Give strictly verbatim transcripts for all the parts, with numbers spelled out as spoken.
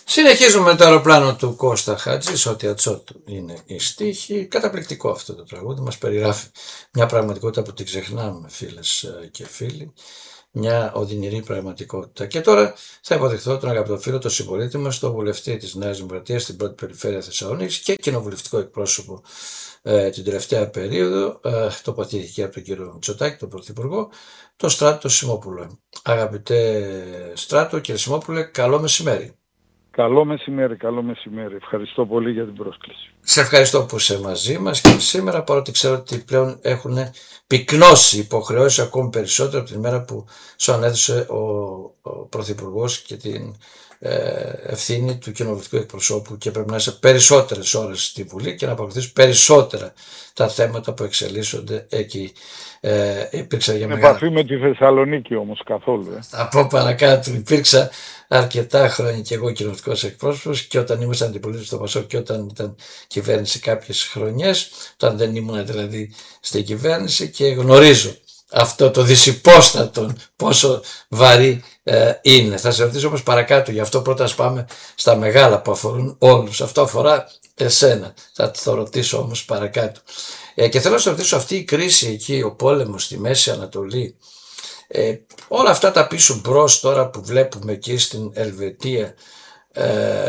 Συνεχίζουμε το αεροπλάνο του Κώστα Χατζη, ό,τι ατσότου είναι η στίχη. Καταπληκτικό αυτό το τραγούδι, μας περιγράφει μια πραγματικότητα που την ξεχνάμε, φίλες και φίλοι. Μια οδυνηρή πραγματικότητα. Και τώρα θα υποδεχθώ τον αγαπητό φίλο, τον συμπολίτη μας, τον βουλευτή της Νέας Δημοκρατίας στην πρώτη περιφέρεια Θεσσαλονίκης και κοινοβουλευτικό εκπρόσωπο ε, την τελευταία περίοδο, ε, τοποθετήθηκε από τον κύριο Μητσοτάκη, τον Πρωθυπουργό, τον Στράτο Σιμόπουλο. Αγαπητέ Στράτο, κύριε Σιμόπουλε, καλό μεσημέρι. Καλό μεσημέρι, καλό μεσημέρι. Ευχαριστώ πολύ για την πρόσκληση. Σε ευχαριστώ που είσαι μαζί μας και σήμερα, παρότι ξέρω ότι πλέον έχουν πυκνώσει υποχρεώσεις ακόμη περισσότερο από την ημέρα που σου ανέθεσε ο, ο Πρωθυπουργός και την ε, ευθύνη του κοινοβουλευτικού εκπροσώπου και πρέπει να είσαι περισσότερες ώρες στη Βουλή και να παρακολουθείς περισσότερα τα θέματα που εξελίσσονται εκεί. Ε, υπήρξα για μεγάλα... επαφή με τη Θεσσαλονίκη όμως καθόλου. Ε. Από παρακάτω υπήρξα αρκετά χρόνια και εγώ κοινοβουλευτικός εκπρόσωπος και όταν ήμουν αντιπολίτευση στο Πασόκ και όταν ήταν κυβέρνηση κάποιες χρονιές, όταν δεν ήμουν δηλαδή στην κυβέρνηση, και γνωρίζω αυτό το δυσυπόστατο πόσο βαρύ ε, είναι. Θα σε ρωτήσω όμως παρακάτω, γι' αυτό πρώτα ας πάμε στα μεγάλα που αφορούν όλους. Αυτό αφορά εσένα, θα το ρωτήσω όμως παρακάτω. Ε, και θέλω να σε ρωτήσω, αυτή η κρίση εκεί, ο πόλεμος στη Μέση Ανατολή, ε, όλα αυτά τα πίσω μπρος τώρα που βλέπουμε εκεί στην Ελβετία, ε,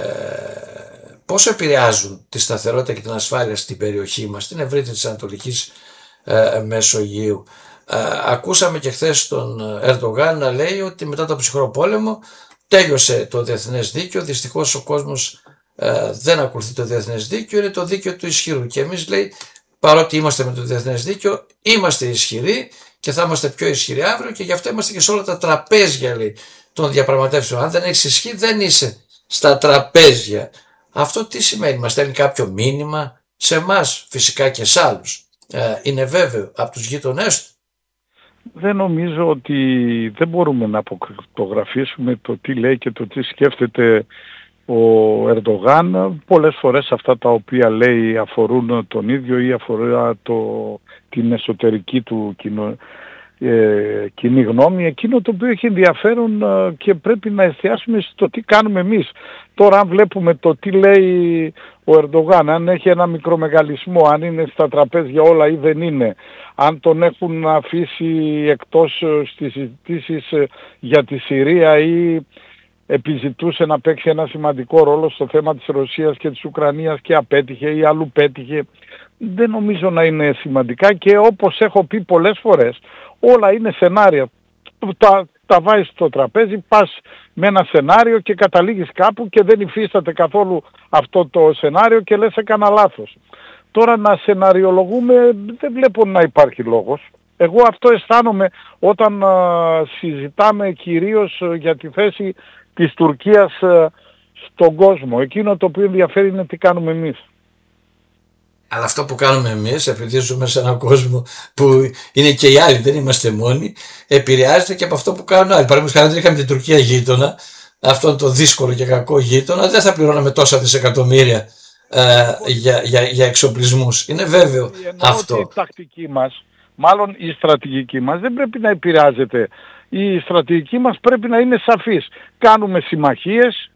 πόσο επηρεάζουν τη σταθερότητα και την ασφάλεια στην περιοχή μας, στην ευρύτερη της Ανατολικής ε, Μεσογείου. Ε, ακούσαμε και χθες τον Ερντογάν να λέει ότι μετά το ψυχρό πόλεμο τέλειωσε το διεθνές δίκαιο, δυστυχώς ο κόσμος ε, δεν ακολουθεί το διεθνές δίκαιο, είναι το δίκαιο του ισχυρού και εμείς, λέει, παρότι είμαστε με το διεθνές δίκαιο, είμαστε ισχυροί και θα είμαστε πιο ισχυροί αύριο και γι' αυτό είμαστε και σε όλα τα τραπέζια, λέει, των διαπραγματεύσεων. Αν δεν έχεις ισχύ, δεν είσαι στα τραπέζια. Αυτό τι σημαίνει, μας στέλνει κάποιο μήνυμα σε εμάς, φυσικά και σε άλλους? Ε, είναι βέβαιο από τους γείτονές του? Δεν νομίζω ότι δεν μπορούμε να αποκρυπτογραφήσουμε το τι λέει και το τι σκέφτεται ο Ερντογάν. Πολλές φορές αυτά τα οποία λέει αφορούν τον ίδιο ή αφορά το, την εσωτερική του κοινο, ε, κοινή γνώμη. Εκείνο το οποίο έχει ενδιαφέρον ε, και πρέπει να εστιάσουμε στο τι κάνουμε εμείς. Τώρα αν βλέπουμε το τι λέει ο Ερντογάν, αν έχει ένα μικρομεγαλισμό, αν είναι στα τραπέζια όλα ή δεν είναι, αν τον έχουν αφήσει εκτός στις συζητήσεις για τη Συρία ή επιζητούσε να παίξει ένα σημαντικό ρόλο στο θέμα της Ρωσίας και της Ουκρανίας και απέτυχε ή αλλού πέτυχε, δεν νομίζω να είναι σημαντικά και όπως έχω πει πολλές φορές, όλα είναι σενάρια. Τα, τα βάζεις στο τραπέζι, πας με ένα σενάριο και καταλήγεις κάπου και δεν υφίσταται καθόλου αυτό το σενάριο και λες έκανα λάθος. Τώρα να σεναριολογούμε δεν βλέπω να υπάρχει λόγος. Εγώ αυτό αισθάνομαι όταν α, συζητάμε κυρίως για τη θέση της Τουρκίας α, στον κόσμο. Εκείνο το οποίο ενδιαφέρει είναι τι κάνουμε εμείς. Αλλά αυτό που κάνουμε εμείς, επειδή ζούμε σε έναν κόσμο που είναι και οι άλλοι, δεν είμαστε μόνοι, επηρεάζεται και από αυτό που κάνουν άλλοι. Παραδείγματος χάρη, αν είχαμε την Τουρκία γείτονα, αυτόν το δύσκολο και κακό γείτονα, δεν θα πληρώναμε τόσα δισεκατομμύρια ε, για, για, για εξοπλισμούς. Είναι βέβαιο αυτό. Η τακτική μας, μάλλον η στρατηγική μας δεν πρέπει να επηρεάζεται. Η στρατηγική μας πρέπει να είναι σαφής. Κάνουμε συμμαχίες,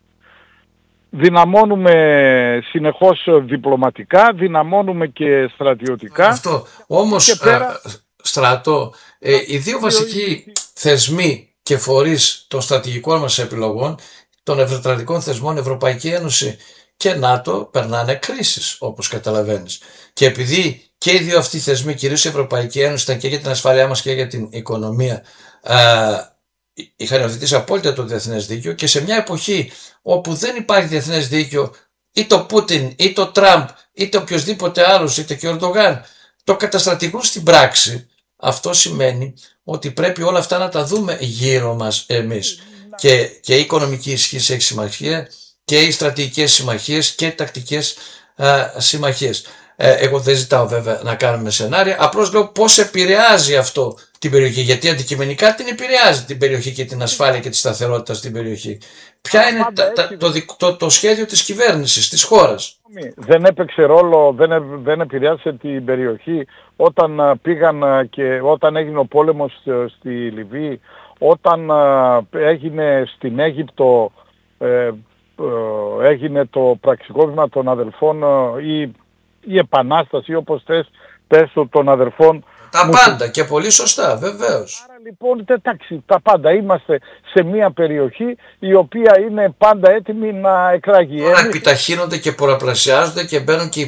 δυναμώνουμε συνεχώς διπλωματικά, δυναμώνουμε και στρατιωτικά. Αυτό. Όμως, και πέρα... α, Στράτο, ε, οι δύο βασικοί θεσμοί και φορείς των στρατηγικών μας επιλογών, των ευρωτρατικών θεσμών, Ευρωπαϊκή Ένωση και ΝΑΤΟ, περνάνε κρίσεις, όπως καταλαβαίνεις. Και επειδή και οι δύο αυτοί θεσμοί, κυρίως η Ευρωπαϊκή Ένωση, ήταν και για την ασφάλειά μας και για την οικονομία, α, είχαν υιοθετήσει απόλυτα το διεθνές δίκαιο, και σε μια εποχή όπου δεν υπάρχει διεθνές δίκαιο, ή το Πούτιν, ή το Τραμπ, είτε οποιοδήποτε άλλος, είτε και ο Ερντογάν, το καταστρατηγούν στην πράξη, αυτό σημαίνει ότι πρέπει όλα αυτά να τα δούμε γύρω μας εμείς. Και, και η οικονομική ισχύ έχει σημασία, και οι στρατηγικές συμμαχίες και οι τακτικές α, συμμαχίες. Ε, εγώ δεν ζητάω βέβαια να κάνουμε σενάρια, απλώς λέω πώς επηρεάζει αυτό την περιοχή, γιατί αντικειμενικά την επηρεάζει την περιοχή και την ασφάλεια και τη σταθερότητα στην περιοχή. Ποια είναι τα, τα, το, το, το σχέδιο της κυβέρνησης, της χώρας? Δεν έπαιξε ρόλο, δεν, δεν επηρεάσε την περιοχή όταν πήγαν και όταν έγινε ο πόλεμος στη Λιβύη, όταν έγινε στην Αίγυπτο ε, ε, έγινε το πραξικόπημα των αδελφών ε, ή η επανάσταση, όπως θες πες το, των αδελφών. Τα πάντα και πολύ σωστά, βεβαίως. Άρα λοιπόν, εντάξει, τα πάντα. Είμαστε σε μια περιοχή η οποία είναι πάντα έτοιμη να εκραγεί. Τώρα επιταχύνονται και πολλαπλασιάζονται και μπαίνουν και